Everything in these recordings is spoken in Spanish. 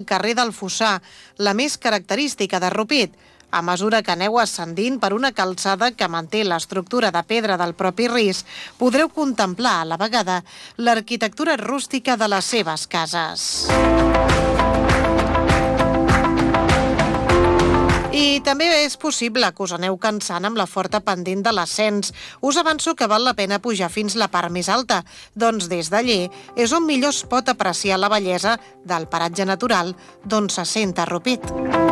carrer del Fossar, la més característica de Rupit, a mesura que aneu ascendint per una calçada que manté l'estructura de pedra del propi Ris, podreu contemplar a la vegada l'arquitectura rústica de les seves cases. I també és possible que us aneu cansant amb la forta pendent de l'ascens. Us avanço que val la pena pujar fins la part més alta, doncs des d'allí és on millor es pot apreciar la bellesa del paratge natural d'on s'assenta Rupit.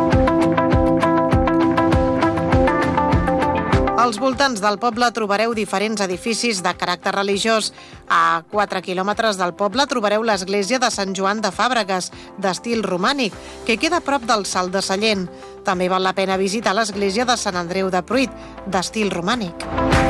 Als voltants del poble trobareu diferents edificis de caràcter religiós. A 4 quilòmetres del poble trobareu l'església de Sant Joan de Fàbregues, d'estil romànic, que queda a prop del Salt de Sallent. També val la pena visitar l'església de Sant Andreu de Pruit, d'estil romànic.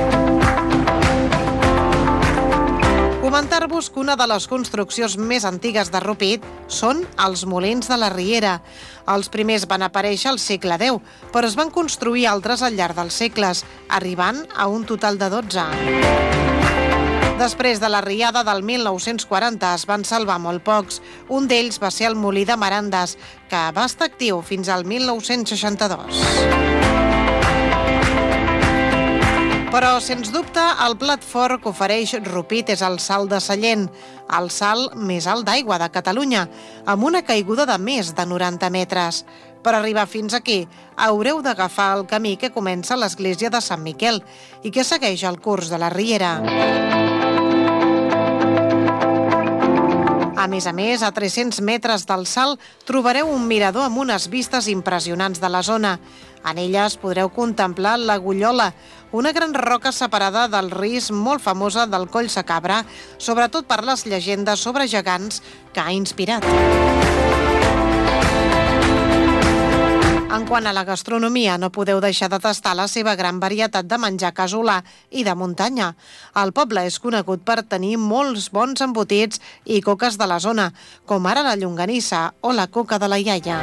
Comentar-vos que una de les construccions més antigues de Rupit són els molins de la Riera. Els primers van aparèixer al segle X, però es van construir altres al llarg dels segles, arribant a un total de 12. Després de la riada del 1940 es van salvar molt pocs. Un d'ells va ser el molí de Marandes, que va estar actiu fins al 1962. Però, sens dubte, el plat fort que ofereix Rupit és el Salt de Sallent, el salt més alt d'aigua de Catalunya, amb una caiguda de més de 90 metres. Per arribar fins aquí, haureu d'agafar el camí que comença a l'església de Sant Miquel i que segueix el curs de la Riera. A més, a 300 metres del salt trobareu un mirador amb unes vistes impressionants de la zona. En elles podreu contemplar l'Agullola, una gran roca separada del Ris molt famosa del Coll Sacabra, sobretot per les llegendes sobre gegants que ha inspirat. En quant a la gastronomia, no podeu deixar de tastar la seva gran varietat de menjar casolà i de muntanya. El poble és conegut per tenir molts bons embotits i coques de la zona, com ara la llonganissa o la coca de la iaia.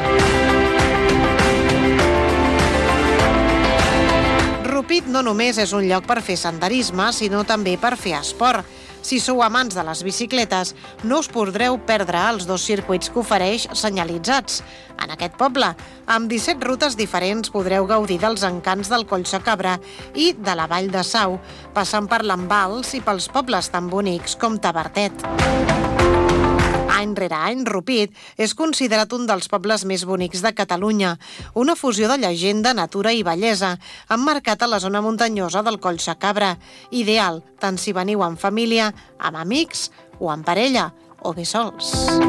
Rupit no només és un lloc per fer senderisme, sinó també per fer esport. Si sou amants de les bicicletes, no us podreu perdre els 2 circuits que ofereix senyalitzats. En aquest poble, amb 17 rutes diferents, podreu gaudir dels encants del Coll Sacabra i de la Vall de Sau, passant per l'Envals i pels pobles tan bonics com Tavertet. Any rere any, Rupit és considerat un dels pobles més bonics de Catalunya, una fusió de llegenda, natura i bellesa, emmarcat a la zona muntanyosa del Coll Sacabra, ideal tant si veniu en família, amb amics o en parella, o bé sols.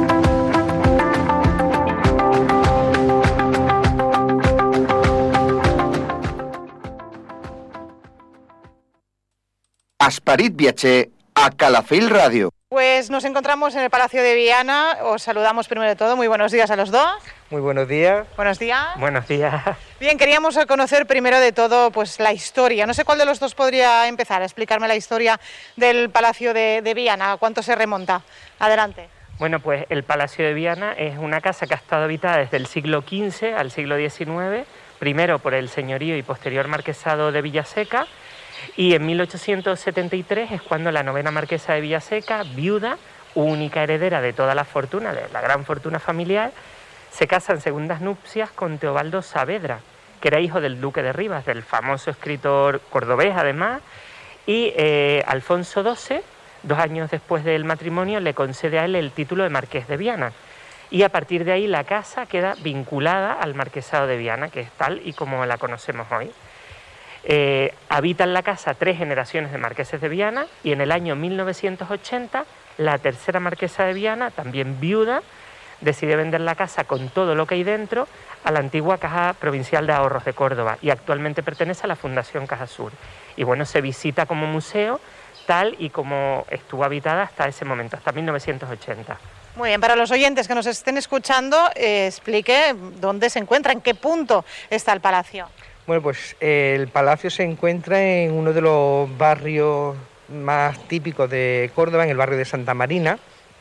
Esperit viatger a Calafell Ràdio. Pues nos encontramos en el Palacio de Viana. Os saludamos primero de todo. Muy buenos días a los dos. Muy buenos días. Buenos días. Buenos días. Bien, queríamos conocer primero de todo pues la historia. No sé cuál de los dos podría empezar a explicarme la historia del Palacio de Viana. ¿A cuánto se remonta? Adelante. Bueno, pues el Palacio de Viana es una casa que ha estado habitada desde el siglo XV al siglo XIX, primero por el señorío y posterior marquesado de Villaseca. Y en 1873 es cuando la novena marquesa de Villaseca, viuda, única heredera de toda la fortuna, de la gran fortuna familiar, se casa en segundas nupcias con Teobaldo Saavedra, que era hijo del duque de Rivas, del famoso escritor cordobés además, y Alfonso XII, 2 años después del matrimonio, le concede a él el título de marqués de Viana. Y a partir de ahí la casa queda vinculada al marquesado de Viana, que es tal y como la conocemos hoy. Habitan la casa 3 generaciones de marqueses de Viana y en el año 1980 la tercera marquesa de Viana, también viuda, decide vender la casa con todo lo que hay dentro a la antigua Caja Provincial de Ahorros de Córdoba y actualmente pertenece a la Fundación Caja Sur. Y bueno, se visita como museo tal y como estuvo habitada hasta ese momento, hasta 1980. Muy bien, para los oyentes que nos estén escuchando, explique dónde se encuentra, en qué punto está el palacio. Bueno, pues el palacio se encuentra en uno de los barrios más típicos de Córdoba, en el barrio de Santa Marina,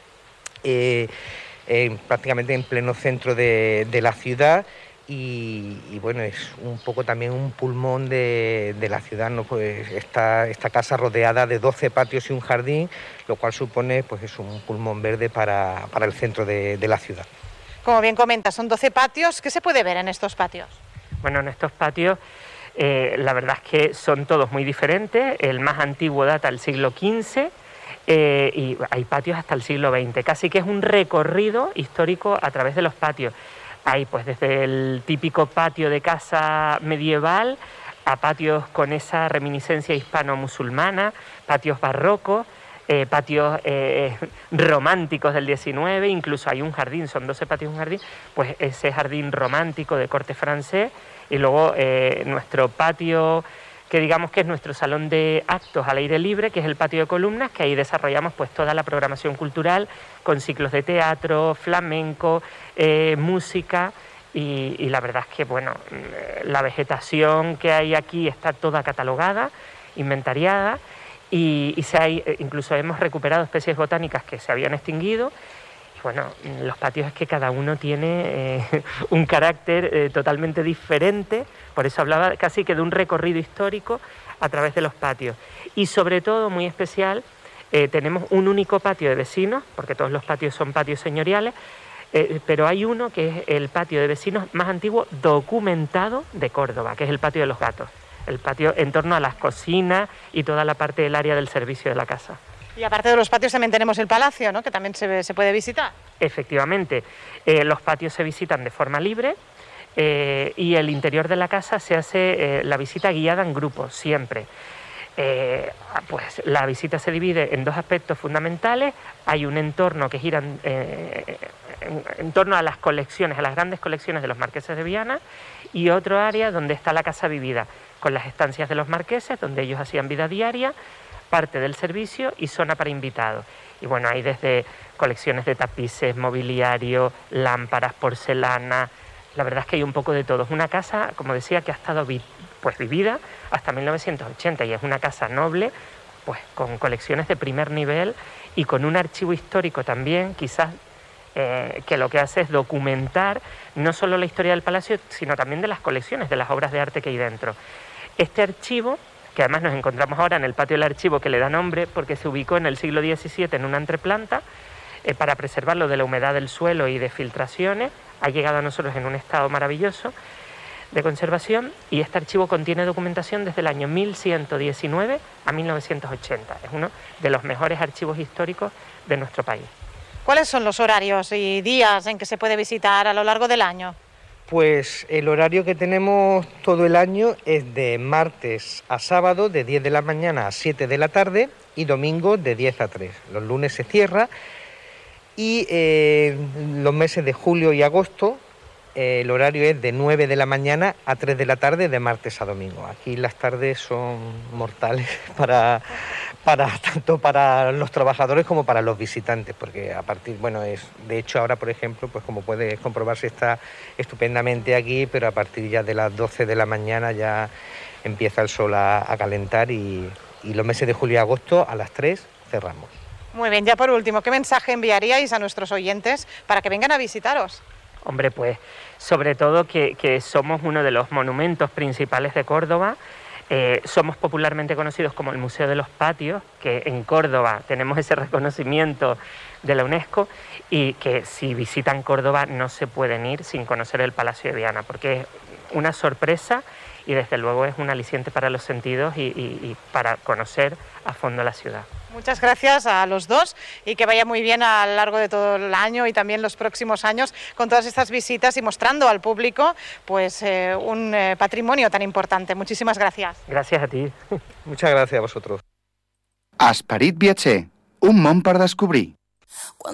prácticamente en pleno centro de la ciudad y bueno, es un poco también un pulmón de la ciudad, ¿no? Pues esta casa rodeada de 12 patios y un jardín, lo cual supone pues es un pulmón verde para el centro de la ciudad. Como bien comenta, son 12 patios. ¿Qué se puede ver en estos patios? Bueno, en estos patios la verdad es que son todos muy diferentes. El más antiguo data del siglo XV y hay patios hasta el siglo XX. Casi que es un recorrido histórico a través de los patios. Hay pues desde el típico patio de casa medieval a patios con esa reminiscencia hispano-musulmana, patios barrocos, patios románticos del XIX, incluso hay un jardín, son 12 patios y un jardín, pues ese jardín romántico de corte francés, y luego nuestro patio, que digamos que es nuestro salón de actos al aire libre, que es el patio de columnas, que ahí desarrollamos pues toda la programación cultural con ciclos de teatro, flamenco, música, y la verdad es que bueno, la vegetación que hay aquí está toda catalogada, inventariada, y incluso hemos recuperado especies botánicas que se habían extinguido. Y bueno, los patios es que cada uno tiene un carácter totalmente diferente, por eso hablaba casi que de un recorrido histórico a través de los patios. Y sobre todo, muy especial, tenemos un único patio de vecinos, porque todos los patios son patios señoriales, pero hay uno que es el patio de vecinos más antiguo documentado de Córdoba, que es el patio de los gatos. El patio en torno a las cocinas y toda la parte del área del servicio de la casa. Y aparte de los patios también tenemos el palacio, ¿no?, que también se puede visitar. Efectivamente, los patios se visitan de forma libre y el interior de la casa se hace la visita guiada en grupo, siempre. Pues la visita se divide en dos aspectos fundamentales. Hay un entorno que gira en torno a las colecciones, a las grandes colecciones de los marqueses de Viana, y otro área donde está la casa vivida, con las estancias de los marqueses, donde ellos hacían vida diaria, parte del servicio y zona para invitados. Y bueno, hay desde colecciones de tapices, mobiliario, lámparas, porcelana. La verdad es que hay un poco de todo. Es una casa, como decía, que ha estado vivida hasta 1980 y es una casa noble, pues con colecciones de primer nivel y con un archivo histórico también, quizás que lo que hace es documentar no solo la historia del palacio, sino también de las colecciones, de las obras de arte que hay dentro. Este archivo, que además nos encontramos ahora en el patio del archivo, que le da nombre porque se ubicó en el siglo XVII en una entreplanta, para preservarlo de la humedad del suelo y de filtraciones, ha llegado a nosotros en un estado maravilloso de conservación, y este archivo contiene documentación desde el año 1119 a 1980. Es uno de los mejores archivos históricos de nuestro país. ¿Cuáles son los horarios y días en que se puede visitar a lo largo del año? Pues el horario que tenemos todo el año es de martes a sábado de 10 de la mañana a 7 de la tarde y domingo de 10 a 3. Los lunes se cierra y los meses de julio y agosto el horario es de 9 de la mañana a 3 de la tarde de martes a domingo. Aquí las tardes son mortales tanto para los trabajadores como para los visitantes, porque de hecho ahora, por ejemplo, pues como puedes comprobarse, está estupendamente aquí, pero a partir ya de las 12 de la mañana ya empieza el sol a calentar y los meses de julio y agosto a las 3 cerramos. Muy bien, ya por último, ¿qué mensaje enviaríais a nuestros oyentes para que vengan a visitaros? Hombre, pues sobre todo que somos uno de los monumentos principales de Córdoba. Somos popularmente conocidos como el Museo de los Patios, que en Córdoba tenemos ese reconocimiento de la UNESCO, y que si visitan Córdoba no se pueden ir sin conocer el Palacio de Viana, porque es una sorpresa y desde luego es un aliciente para los sentidos y para conocer a fondo la ciudad. Muchas gracias a los dos y que vaya muy bien a lo largo de todo el año y también los próximos años con todas estas visitas y mostrando al público pues un patrimonio tan importante. Muchísimas gracias. Gracias a ti. Muchas gracias a vosotros. Esperit viatger, un món per descobrir.